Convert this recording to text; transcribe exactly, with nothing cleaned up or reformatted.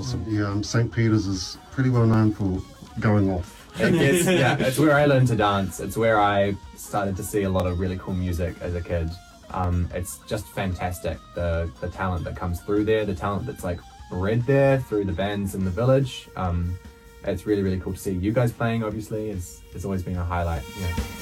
awesome. Yeah, um, Saint Peter's is pretty well known for going off. It gets, yeah, it's where I learned to dance. It's where I started to see a lot of really cool music as a kid. Um, it's just fantastic, the the talent that comes through there, the talent that's like bred there through the bands in the village. Um, it's really, really cool to see you guys playing, obviously. It's, it's always been a highlight. Yeah.